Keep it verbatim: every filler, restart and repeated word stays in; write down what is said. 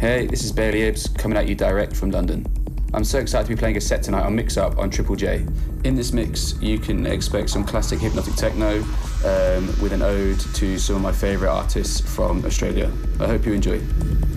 Hey, this is Bailey Ibbs coming at you direct from London. I'm so excited to be playing a set tonight on Mix Up on Triple J. In this mix, you can expect some classic hypnotic techno um, with an ode to some of my favourite artists from Australia. I hope you enjoy.